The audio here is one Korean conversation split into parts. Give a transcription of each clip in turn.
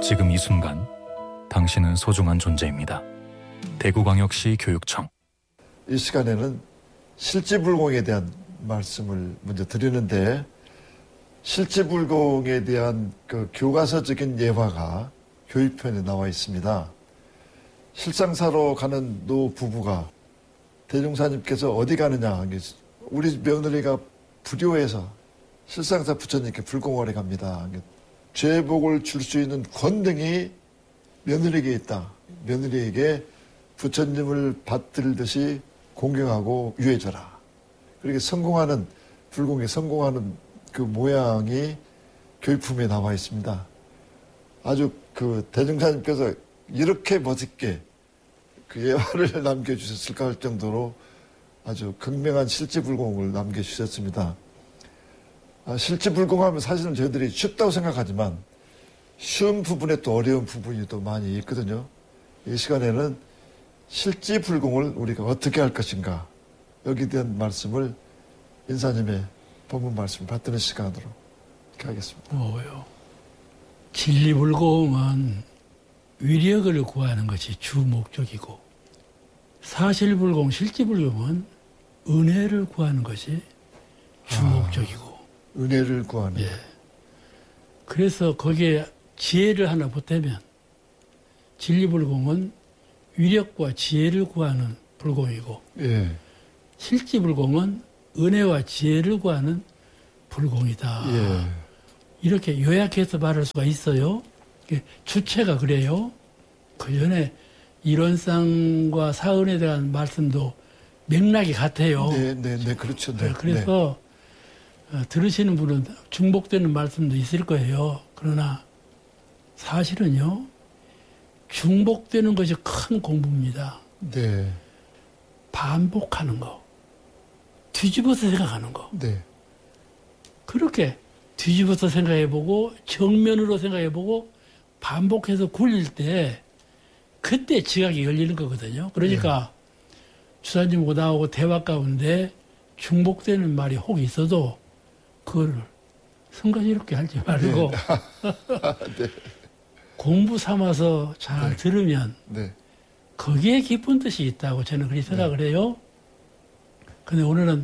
지금 이 순간 당신은 소중한 존재입니다. 대구광역시 교육청. 이 시간에는 실지불공에 대한 말씀을 먼저 드리는데, 실지불공에 대한 그 교과서적인 예화가 교육편에 나와 있습니다. 실상사로 가는 노 부부가 대종사님께서 어디 가느냐, 우리 며느리가 불효해서 실상사 부처님께 불공하러 갑니다. 죄복을 줄 수 있는 권능이 며느리에게 있다. 며느리에게 부처님을 받들듯이 공경하고 유해져라. 그렇게 성공하는, 불공에 성공하는 그 모양이 교육품에 나와 있습니다. 아주 그 대종사님께서 이렇게 멋있게 그 예화를 남겨주셨을까 할 정도로 아주 극명한 실지불공을 남겨주셨습니다. 실지불공하면 사실은 저희들이 쉽다고 생각하지만 쉬운 부분에 또 어려운 부분이 또 많이 있거든요. 이 시간에는 실지불공을 우리가 어떻게 할 것인가, 여기에 대한 말씀을 인사님의 본문 말씀을 받드는 시간으로 이렇게 하겠습니다. 뭐요? 진리불공은 위력을 구하는 것이 주 목적이고, 사실불공, 실지불공은 은혜를 구하는 것이 주 목적이고. 은혜를 구하는. 예. 그래서 거기에 지혜를 하나 보태면 진리불공은 위력과 지혜를 구하는 불공이고, 예. 실지불공은 은혜와 지혜를 구하는 불공이다. 예. 이렇게 요약해서 말할 수가 있어요. 주체가 그래요. 그 전에 이론상과 사은에 대한 말씀도 맥락이 같아요. 네, 그렇죠. 네. 그래서 들으시는 분은 중복되는 말씀도 있을 거예요. 그러나 사실은요, 중복되는 것이 큰 공부입니다. 네. 반복하는 거, 뒤집어서 생각하는 거. 네. 그렇게 뒤집어서 생각해보고 정면으로 생각해보고 반복해서 굴릴 때 그때 지각이 열리는 거거든요. 그러니까 주사님하고 나하고 대화 가운데 중복되는 말이 혹 있어도 그거를 성가시럽게 하지 말고 네. 공부 삼아서 잘 들으면 거기에 깊은 뜻이 있다고 저는 그렇게 생각을 해요. 근데 오늘은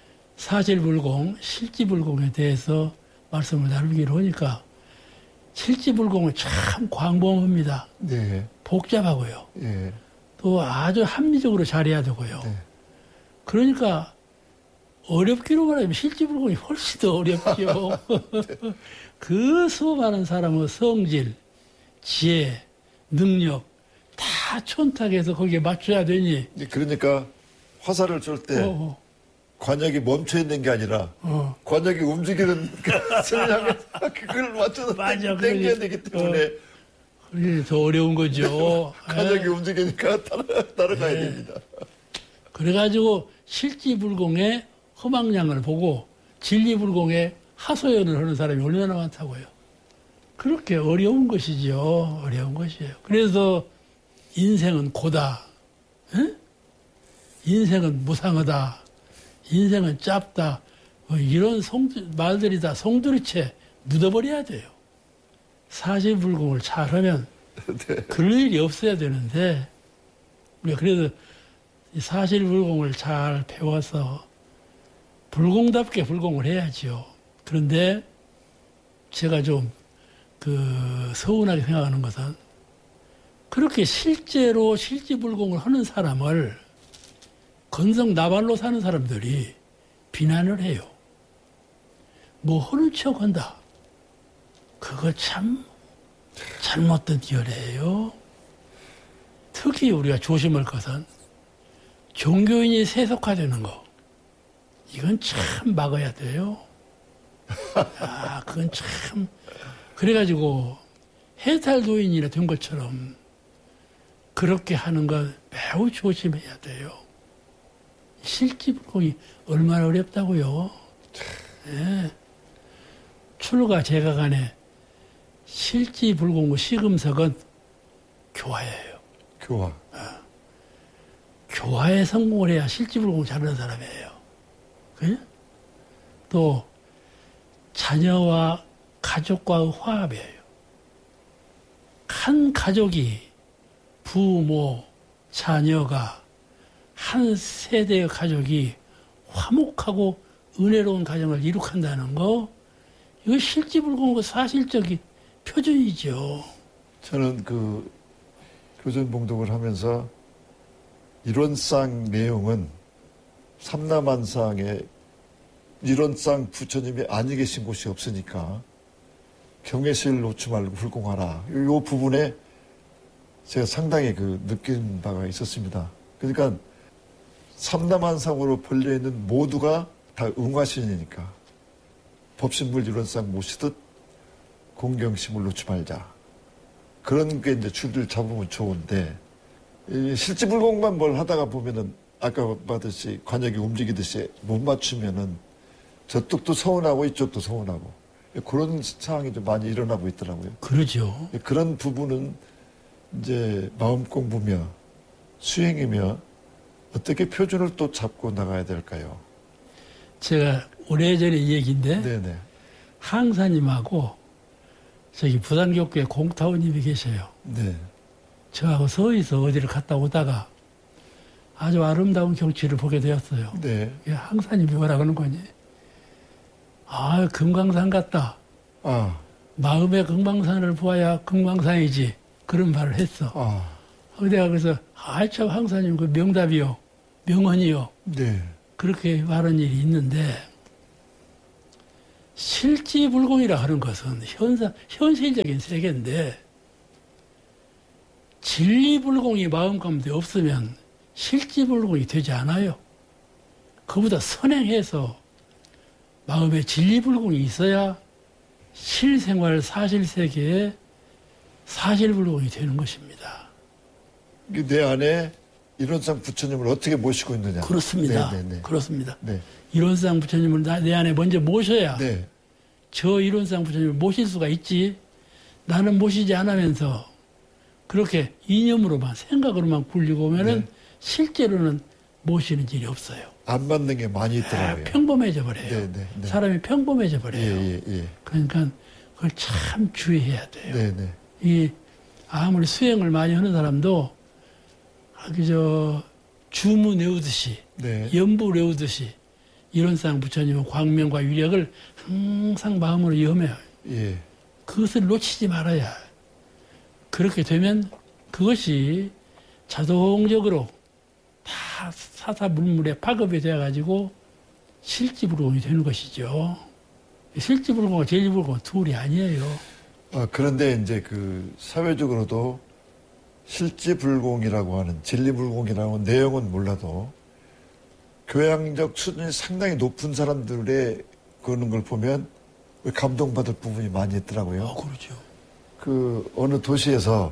사실불공, 실지불공에 대해서 말씀을 나누기로 하니까 실지불공은 참 광범합니다. 네. 복잡하고요. 예. 또 아주 합리적으로 잘해야 되고요. 네. 그러니까 어렵기로 말하면 실지불공이 훨씬 더 어렵죠. 그 수많은 사람의 성질, 지혜, 능력 다 촌탁해서 거기에 맞춰야 되니. 그러니까 화살을 쏠 때 관역이 멈춰 있는 게 아니라 관역이 움직이는 성향에 그걸 맞춰서 당겨야 되기 때문에 그게 더 어려운 거죠. 관역이 움직이니까 따라가야 됩니다. 그래가지고 실지불공의 허망량을 보고 진리불공의 하소연을 하는 사람이 얼마나 많다고요. 그렇게 어려운 것이죠. 어려운 것이에요. 그래서 인생은 고다. 에? 인생은 무상하다. 인생은 짧다. 이런 말들이 다 송두리째 묻어버려야 돼요. 사실불공을 잘하면 그럴 일이 없어야 되는데, 우리가 그래도 사실불공을 잘 배워서 불공답게 불공을 해야죠. 그런데 제가 좀 서운하게 생각하는 것은 그렇게 실제로 실지불공을 하는 사람을 건성나발로 사는 사람들이 비난을 해요. 뭐 하는 척 한다. 그거 참 잘못된 결례예요. 특히 우리가 조심할 것은 종교인이 세속화되는 거. 이건 참 막아야 돼요. 그건 참. 그래가지고 해탈도인이나 된 것처럼 그렇게 하는 건 매우 조심해야 돼요. 실지불공이 얼마나 어렵다고요. 네. 출가 제가간에 실지불공의 시금석은 교화예요. 교화. 교화에 성공을 해야 실지불공을 잘하는 사람이에요. 그래? 또 자녀와 가족과의 화합이에요. 한 가족이 부모, 자녀가 한 세대의 가족이 화목하고 은혜로운 가정을 이룩한다는 거, 이거 실지불공고 사실적인 표준이죠. 저는 그 교전 봉독을 하면서 이론상 내용은 삼라만상에 이론상 부처님이 아니 계신 곳이 없으니까 경외실 놓지 말고 불공하라. 이 부분에 제가 상당히 그 느낀 바가 있었습니다. 그러니까 삼라만상으로 벌려 있는 모두가 다 응화신이니까 법신불 이론상 모시듯 공경심을 놓지 말자. 그런 게 이제 줄을 잡으면 좋은데 이 실지불공만 뭘 하다가 보면은 아까 말했듯이 관역이 움직이듯이 못 맞추면은 저쪽도 서운하고 이쪽도 서운하고 그런 상황이 좀 많이 일어나고 있더라고요. 그러죠. 그런 부분은 이제 마음 공부며 수행이며 어떻게 표준을 또 잡고 나가야 될까요? 제가 오래전에 얘기인데 네네. 항사님하고 저기 부산교구에 공타오님이 계셔요. 네. 저하고 서에서 어디를 갔다 오다가 아주 아름다운 경치를 보게 되었어요. 네. 항사님이 뭐라 그러는 거니? 아, 금강산 같다. 아. 마음의 금강산을 보아야 금강산이지. 그런 말을 했어. 아. 내가 그래서 참 항사님 그 명답이요. 명언이요. 네. 그렇게 말한 일이 있는데 실지불공이라 하는 것은 현실적인 세계인데 진리불공이 마음 가운데 없으면 실지불공이 되지 않아요. 그보다 선행해서 마음에 진리불공이 있어야 실생활 사실세계에 사실불공이 되는 것입니다. 내 안에 이론상 부처님을 어떻게 모시고 있느냐. 그렇습니다. 네네네. 그렇습니다. 네. 이론상 부처님을 내 안에 먼저 모셔야 네. 저 이론상 부처님을 모실 수가 있지. 나는 모시지 않으면서 그렇게 이념으로만 생각으로만 굴리고 오면은 네. 실제로는 모시는 일이 없어요. 안 맞는 게 많이 있더라고요. 평범해져 버려요. 네, 네, 네. 사람이 평범해져 버려요. 예. 그러니까 그걸 참 주의해야 돼요. 네네. 이 아무리 수행을 많이 하는 사람도 그저 주무 내우듯이 네. 연부 내우듯이 이론상 부처님의 광명과 위력을 항상 마음으로 염해요. 예. 그것을 놓치지 말아야. 그렇게 되면 그것이 자동적으로 다 사사물물에 파급이 되어가지고 실지불공이 되는 것이죠. 실지불공과 진리불공은 둘이 아니에요. 아, 그런데 이제 그 사회적으로도 실지불공이라고 하는 진리불공이라고 하는 내용은 몰라도 교양적 수준이 상당히 높은 사람들의 그러는 걸 보면 감동받을 부분이 많이 있더라고요. 그렇죠. 그 어느 도시에서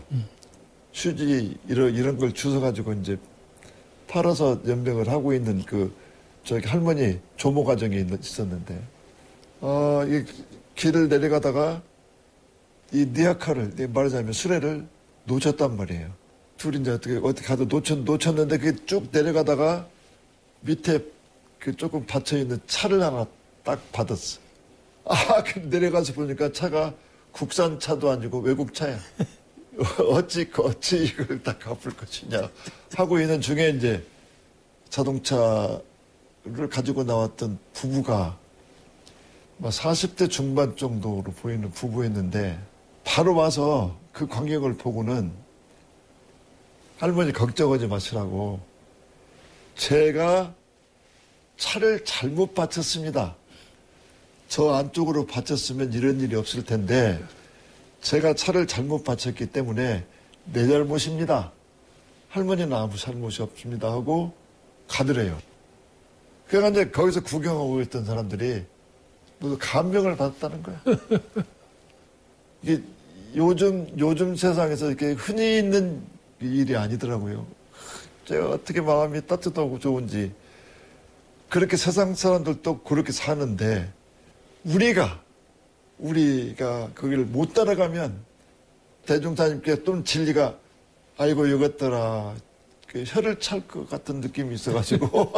휴지 이런 걸 주워가지고 이제 팔아서 연명을 하고 있는 그 저기 할머니 조모 가정이 있었는데 이 길을 내려가다가 이 니아카를 말하자면 수레를 놓쳤단 말이에요. 둘이 이제 어떻게 가다 놓쳤는데 그게 쭉 내려가다가 밑에 그 조금 받쳐 있는 차를 하나 딱 받았어. 그 내려가서 보니까 차가 국산 차도 아니고 외국 차야. 어찌 이걸 다 갚을 것이냐 하고 있는 중에 이제 자동차를 가지고 나왔던 부부가 40대 중반 정도로 보이는 부부였는데 바로 와서 그 광경을 보고는 할머니 걱정하지 마시라고 제가 차를 잘못 받쳤습니다. 저 안쪽으로 받쳤으면 이런 일이 없을 텐데 제가 차를 잘못 받쳤기 때문에 내 잘못입니다. 할머니는 아무 잘못이 없습니다 하고 가더래요. 그러니까 이제 거기서 구경하고 있던 사람들이 모두 감명을 받았다는 거야. 이게 요즘 세상에서 이렇게 흔히 있는 일이 아니더라고요. 제가 어떻게 마음이 따뜻하고 좋은지 그렇게 세상 사람들도 그렇게 사는데 우리가 거기를 못 따라가면 대중사님께 또는 진리가 아이고 이것더라 그 혀를 찰 것 같은 느낌이 있어가지고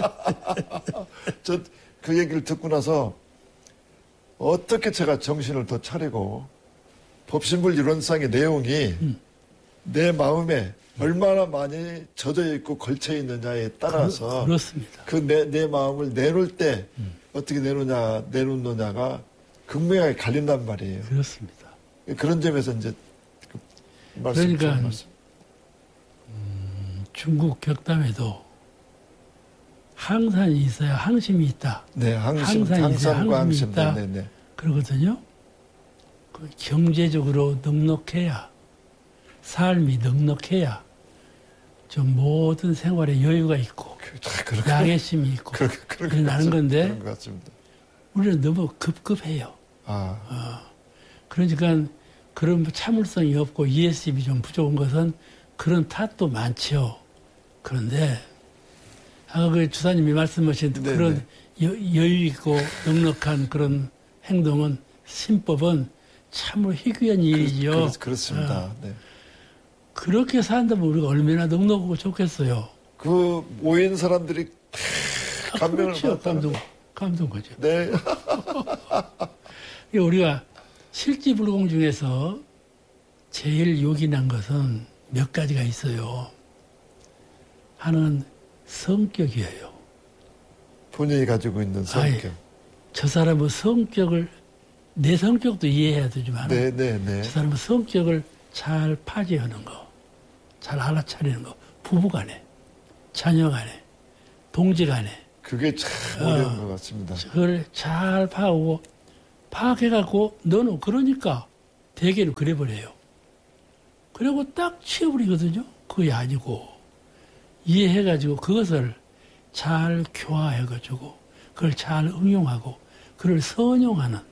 저 그 얘기를 듣고 나서 어떻게 제가 정신을 더 차리고 법신불 이론상의 내용이 내 마음에 얼마나 많이 젖어 있고 걸쳐 있느냐에 따라서 그렇습니다. 그 내 마음을 내놓을 때 어떻게 내놓느냐가 극명하게 갈린단 말이에요. 그렇습니다. 그런 점에서 이제 말씀 그러니까 중국 격담에도 항산이 있어야 항심이 있다. 네, 항산과 항심 있다. 네, 네. 그러거든요. 그 경제적으로 넉넉해야, 삶이 넉넉해야 좀 모든 생활에 여유가 있고 양해심이 있고 그러는 건데 그런 것 같습니다. 우리는 너무 급급해요. 그러니까 그런 참을성이 없고 이해심이 좀 부족한 것은 그런 탓도 많죠. 그런데 아까 그 주사님이 말씀하신 네네. 그런 여유 있고 넉넉한 그런 행동은 신법은 참으로 희귀한 일이죠. 그렇습니다. 네. 그렇게 산다면 우리가 얼마나 넉넉하고 좋겠어요. 그 모인 사람들이 감명을 그렇죠. 받았다는 감동하죠. 네. 우리가 실지불공 중에서 제일 요긴한 것은 몇 가지가 있어요. 하나는 성격이에요. 본인이 가지고 있는 성격. 저 사람의 성격을, 내 성격도 이해해야 되지만 네. 저 사람의 성격을 잘 파괴하는 거, 잘 알아차리는 거, 부부간에, 자녀간에, 동지간에. 그게 참 어려운 것 같습니다. 그걸 잘 파악해갖고 너는 그러니까 대개는 그래버려요. 그리고 딱 치워버리거든요. 그게 아니고 이해해가지고 그것을 잘 교화해가지고 그걸 잘 응용하고 그걸 선용하는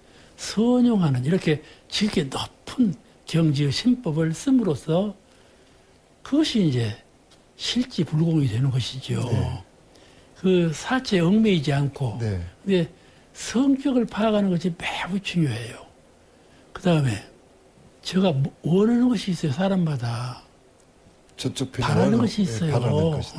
이렇게 지극히 높은 경지의 신법을 씀으로써 그것이 이제 실지불공이 되는 것이죠. 네. 그 사체에 얽매이지 않고 네. 근데 성격을 파악하는 것이 매우 중요해요. 그 다음에 제가 원하는 것이 있어요. 사람마다. 저쪽 바라는 것이 있어요. 바라는 것이.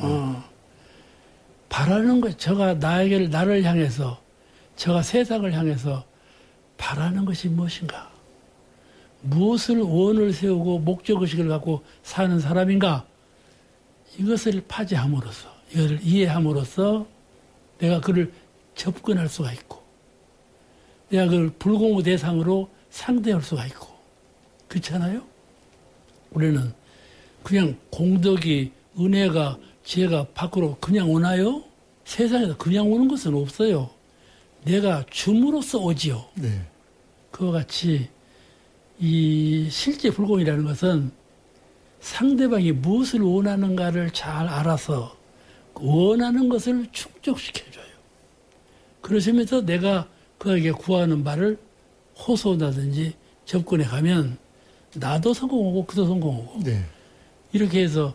바라는 것, 나를 향해서, 제가 세상을 향해서 바라는 것이 무엇인가? 무엇을 원을 세우고 목적의식을 갖고 사는 사람인가? 이것을 파지함으로써, 이것을 이해함으로써 내가 그를 접근할 수가 있고, 내가 그걸 불공의 대상으로 상대할 수가 있고, 그렇잖아요? 우리는 그냥 공덕이, 은혜가, 지혜가 밖으로 그냥 오나요? 세상에서 그냥 오는 것은 없어요. 내가 줌으로써 오지요. 네. 그와 같이 이 실제 불공이라는 것은 상대방이 무엇을 원하는가를 잘 알아서 원하는 것을 충족시켜줘요. 그러시면서 내가 그에게 구하는 바를 호소한다든지 접근해 가면 나도 성공하고 그도 성공하고 네. 이렇게 해서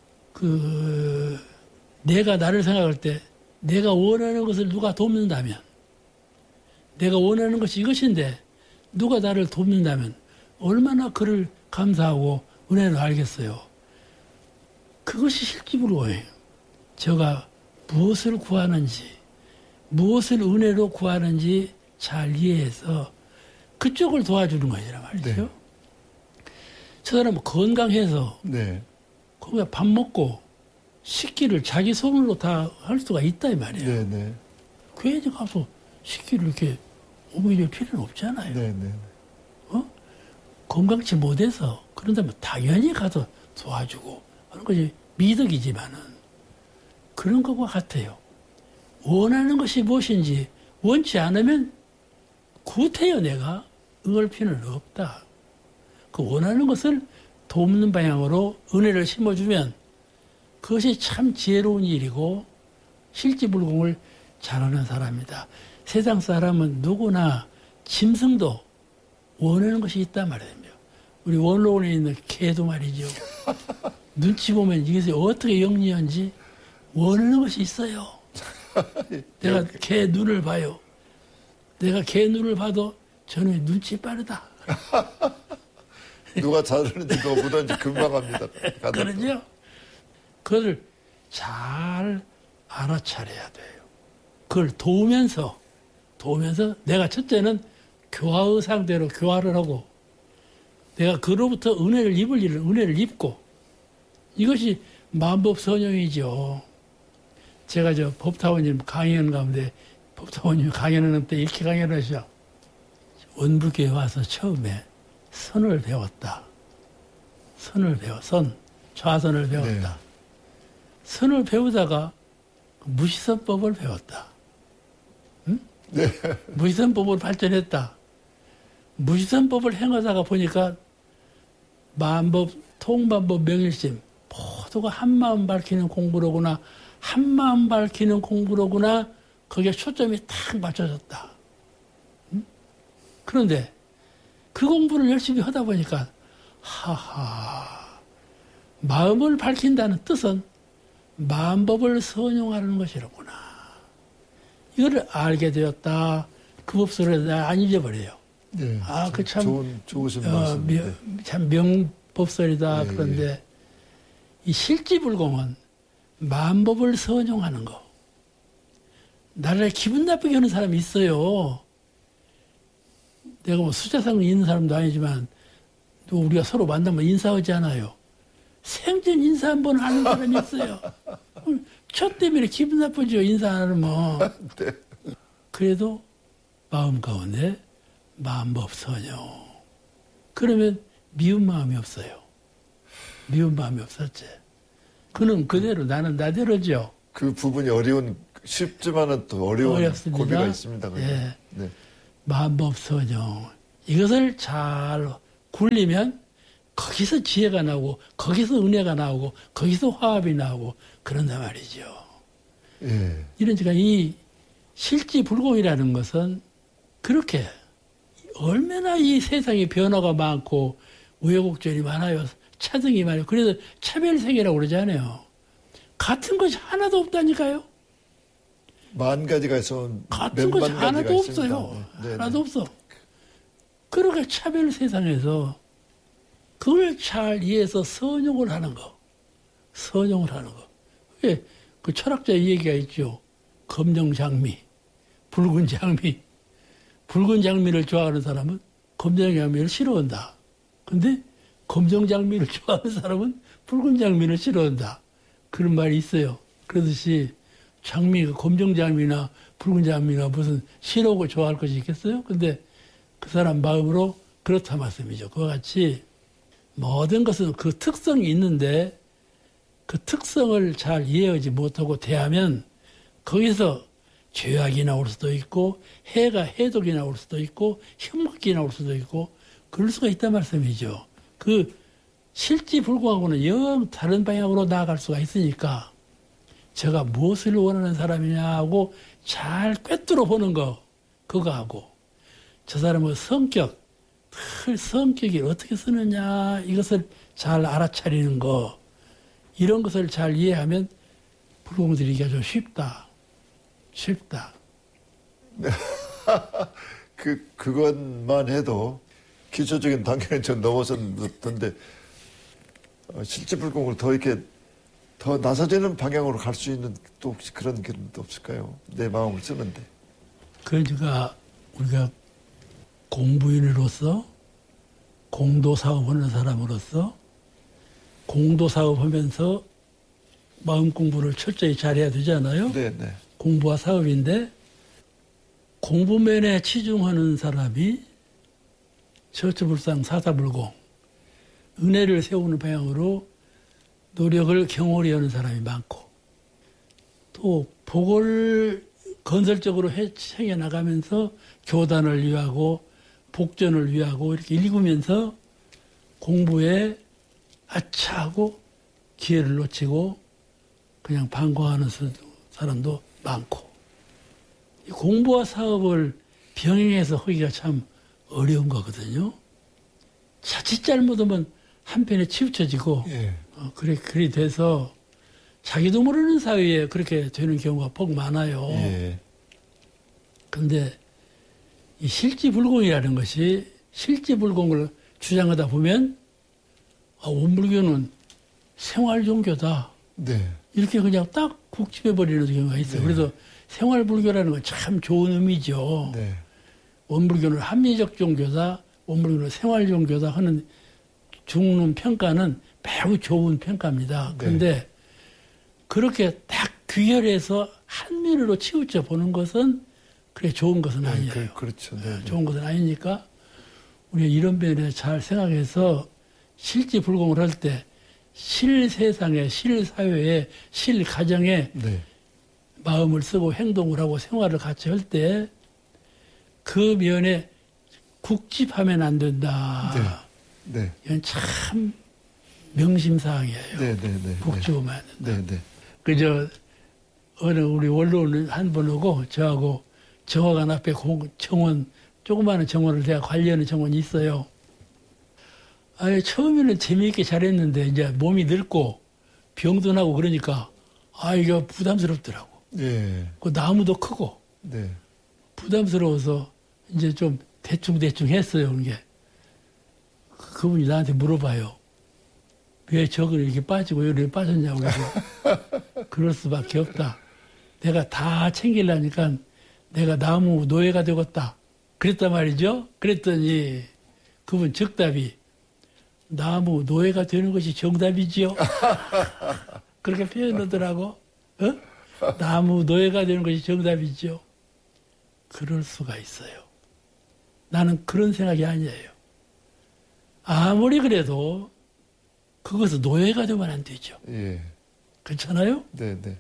내가 나를 생각할 때 내가 원하는 것을 누가 돕는다면 내가 원하는 것이 이것인데 누가 나를 돕는다면 얼마나 그를 감사하고 은혜를 알겠어요. 그것이 실지불공이에요. 제가 무엇을 구하는지 무엇을 은혜로 구하는지 잘 이해해서 그쪽을 도와주는 것이란 말이죠. 네. 저 사람은 건강해서 네. 그냥 밥 먹고 식기를 자기 손으로 다 할 수가 있다 이 말이에요. 네, 네. 괜히 가서 식기를 이렇게 옮길 필요는 없잖아요. 네, 네. 건강치 못해서 그런다면 당연히 가서 도와주고 하는 것이 미덕이지만은 그런 것과 같아요. 원하는 것이 무엇인지 원치 않으면 구태여 내가 응할 필요는 없다. 그 원하는 것을 돕는 방향으로 은혜를 심어주면 그것이 참 지혜로운 일이고 실지불공을 잘하는 사람이다. 세상 사람은 누구나 짐승도 원하는 것이 있단 말이에요. 우리 원로원에 있는 개도 말이죠. 눈치 보면 이것이 어떻게 영리한지 원하는 것이 있어요. 내가 개 눈을 봐요. 내가 개 눈을 봐도 저는 눈치 빠르다. 누가 자르는지 누가 못하는지 금방 합니다. 그러죠? 그걸 잘 알아차려야 돼요. 그걸 도우면서 내가 첫째는 교화의 상대로 교화를 하고 내가 그로부터 은혜를 입을 일을 은혜를 입고 이것이 만법선용이죠. 제가 저 법타원님 강연 가운데 법타원님 강연하는 때 이렇게 강연을 하시죠. 원불교에 와서 처음에 선을 배웠다. 좌선을 배웠다. 네. 선을 배우다가 무시선법을 배웠다. 응? 네. 무시선법을 발전했다. 무시선법을 행하다가 보니까 만법, 통만법, 명일심 모두가 한마음 밝히는 공부로구나. 한마음 밝히는 공부로구나. 거기에 초점이 탁 맞춰졌다. 응? 그런데 그 공부를 열심히 하다 보니까 하하, 마음을 밝힌다는 뜻은 만법을 선용하는 것이로구나. 이거를 알게 되었다. 그 법설을 안 잊어버려요. 네. 아, 그 참 좋으신 말씀인데. 참 명법설이다. 예, 그런데 이 실지불공은 만법을 선용하는 거. 나를 기분 나쁘게 하는 사람이 있어요. 내가 뭐 수자상 있는 사람도 아니지만 또 우리가 서로 만나면 인사하지 않아요. 생전 인사 한 번 하는 사람이 있어요. 저 때문에 기분 나쁘죠. 인사 안 하면. 네. 그래도 마음 가운데 만법 선용. 그러면 미운 마음이 없어요. 미운 마음이 없었지. 그는 그대로 나는 나대로죠. 그 부분이 쉽지만은 또 어려운 어렵습니다. 고비가 있습니다. 예. 네. 만법 선용. 이것을 잘 굴리면 거기서 지혜가 나오고 거기서 은혜가 나오고 거기서 화합이 나오고 그런단 말이죠. 예. 이러니까 이 실지불공이라는 것은 그렇게 얼마나 이 세상에 변화가 많고 우여곡절이 많아요. 차등이 많아요. 그래서 차별생이라고 그러잖아요. 같은 것이 하나도 없다니까요. 만 가지가 있어 같은 것이 하나도 없어요. 네. 하나도 없어. 그러니까 차별 세상에서 그걸 잘 이해해서 선용을 하는 거. 선용을 하는 거. 그게 그 철학자의 얘기가 있죠. 검정장미, 붉은 장미. 붉은 장미를 좋아하는 사람은 검정 장미를 싫어한다. 근데 검정 장미를 좋아하는 사람은 붉은 장미를 싫어한다. 그런 말이 있어요. 그러듯이 장미가 검정 장미나 붉은 장미나 무슨 싫어하고 좋아할 것이 있겠어요? 근데 그 사람 마음으로 그렇다 말씀이죠. 그와 같이 모든 것은 그 특성이 있는데 그 특성을 잘 이해하지 못하고 대하면 거기서 죄악이 나올 수도 있고 해독이 나올 수도 있고 흉악이 나올 수도 있고 그럴 수가 있단 말씀이죠. 그 실지불공하고는 영 다른 방향으로 나아갈 수가 있으니까 제가 무엇을 원하는 사람이냐 하고 잘 꿰뚫어 보는 거 그거하고 저 사람의 성격이 어떻게 쓰느냐 이것을 잘 알아차리는 거 이런 것을 잘 이해하면 불공들이기가 좀 쉽다. 그것만 해도 기초적인 단계는 좀 넘어섰던데 실지불공을 더 이렇게 더 나서지는 방향으로 갈 수 있는 또 혹시 그런 길도 없을까요? 내 마음을 쓰는데. 그러니까 우리가 공부인으로서 공도사업하는 사람으로서 공도사업하면서 마음 공부를 철저히 잘해야 되잖아요. 네. 공부와 사업인데 공부면에 치중하는 사람이 처처불상 사사불공 은혜를 세우는 방향으로 노력을 경홀히 하는 사람이 많고 또 복을 건설적으로 행해 나가면서 교단을 위하고 복전을 위하고 이렇게 읽으면서 공부에 아차하고 기회를 놓치고 그냥 방관하는 사람도 많고 이 공부와 사업을 병행해서 하기가 참 어려운 거거든요. 자칫 잘못하면 한편에 치우쳐지고 예. 그리 돼서 자기도 모르는 사이에 그렇게 되는 경우가 복 많아요. 예. 그런데 이 실지불공이라는 것이 실지불공을 주장하다 보면 원불교는 생활종교다. 네. 이렇게 그냥 딱 국집해버리는 경우가 있어요. 네. 그래서 생활불교라는 건 참 좋은 의미죠. 네. 원불교는 합리적 종교다, 원불교는 생활종교다 하는 죽는 평가는 매우 좋은 평가입니다. 그런데 그렇게 딱 귀결해서 한면으로 치우쳐 보는 것은 그래 좋은 것은 아니에요. 그렇죠. 네, 네. 좋은 것은 아니니까 우리가 이런 면에 잘 생각해서 실지불공을 할 때 실세상에, 실사회에, 실가정에 네. 마음을 쓰고 행동을 하고 생활을 같이 할 때 그 면에 국집하면 안 된다. 네. 이건 참 명심사항이에요. 네, 네, 네. 국집하면 안 된다. 네, 네. 그저 어느 우리 원로는 한 분하고 저하고 정화관 앞에 정원, 조그마한 정원을 내가 관리하는 정원이 있어요. 아니, 처음에는 재미있게 잘했는데 이제 몸이 늙고 병도 나고 그러니까 이게 부담스럽더라고. 네. 그 나무도 크고 네. 부담스러워서 이제 좀 대충 했어요. 그게 그분이 나한테 물어봐요. 왜 저걸 이렇게 빠지고 이렇게 빠졌냐고 그래서 그럴 수밖에 없다. 내가 다 챙기려니까 내가 나무 노예가 되겠다. 그랬단 말이죠. 그랬더니 그분 즉답이 나무 노예가 되는 것이 정답이지요. 그렇게 표현하더라고. 나무 노예가 되는 것이 정답이지요. 그럴 수가 있어요. 나는 그런 생각이 아니에요. 아무리 그래도 그것은 노예가 되면 안 되죠. 예. 그렇잖아요? 네, 네.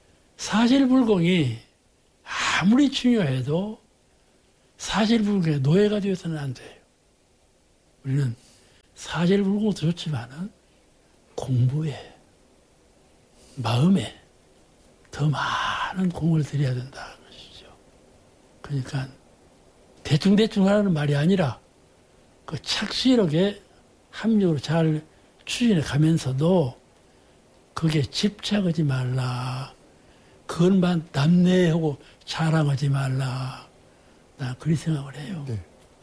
사실불공이 아무리 중요해도 사실불공의 노예가 되어서는 안 돼요. 우리는 사실불공도 좋지만은 공부에, 마음에 더 많은 공을 들여야 된다는 것이죠. 그러니까 대충 하라는 말이 아니라 그 착실하게 합리적으로 잘 추진해 가면서도 그게 집착하지 말라. 그것만 남내하고 자랑하지 말라. 난 그렇게 생각을 해요. 네.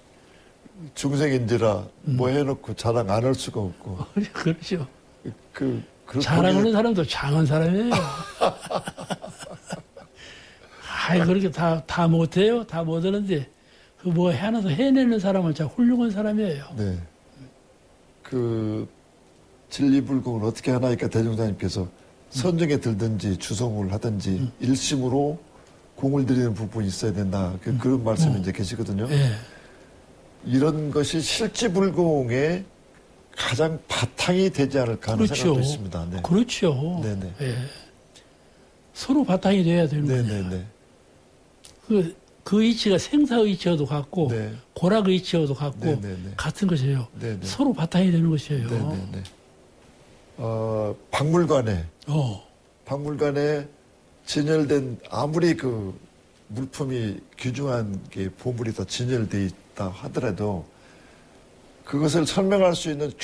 중생인지라 뭐 해놓고 자랑 안 할 수가 없고. 그렇죠. 그 자랑하는 사람도 장한 사람이에요. 그렇게 다 못해요. 다 못하는데 그 뭐 하나도 해내는 사람은 진짜 훌륭한 사람이에요. 네. 그 진리불공을 어떻게 하나니까 대종사님께서 선정에 들든지 주성을 하든지 일심으로 공을 들이는 부분이 있어야 된다. 그런 말씀이 이제 계시거든요. 네. 이런 것이 실지불공의 가장 바탕이 되지 않을까 하는 그렇죠. 생각도 있습니다. 네. 그렇죠. 네네. 네. 서로 바탕이 돼야 되는 거예요. 네네네. 그 이치가 생사의치와도 같고 네. 고락의치와도 같고 네네네. 같은 것이에요. 네네. 서로 바탕이 되는 것이에요. 네네네. 박물관에 진열된 아무리 그 물품이 귀중한 게 보물이 더 진열돼 있다 하더라도 그것을 설명할 수 있는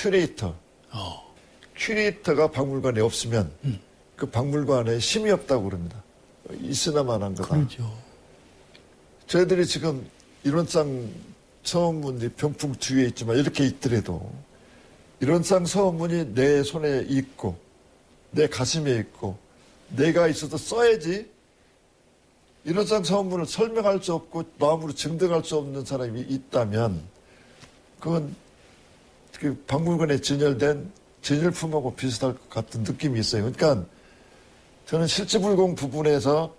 큐레이터가 박물관에 없으면 그 박물관에 힘이 없다고 그럽니다. 있으나마한 거다. 그렇죠. 저희들이 지금 이론상 서원문이 병풍 뒤에 있지만 이렇게 있더라도 이론상 서원문이 내 손에 있고 내 가슴에 있고 내가 있어도 써야지 이론상 서원문을 설명할 수 없고 마음으로 증득할 수 없는 사람이 있다면 그건 그 박물관에 진열된 진열품하고 비슷할 것 같은 느낌이 있어요. 그러니까 저는 실지불공 부분에서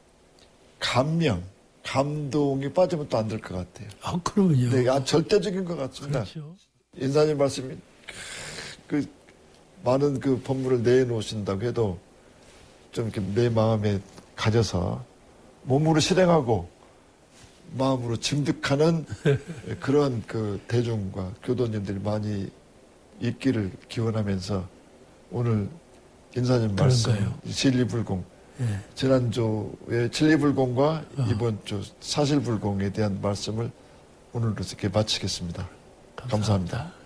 감동이 빠지면 또 안 될 것 같아요. 그러면요. 네, 절대적인 것 같습니다. 그렇죠. 인사님 말씀이 그 많은 그 법문을 내놓으신다고 해도 좀 이렇게 내 마음에 가져서 몸으로 실행하고 마음으로 증득하는 그런 그 대중과 교도님들이 많이 있기를 기원하면서 오늘 인사님 말씀 진리불공 네. 지난주에 진리불공과 이번 주 사실불공에 대한 말씀을 오늘로 이렇게 마치겠습니다. 감사합니다.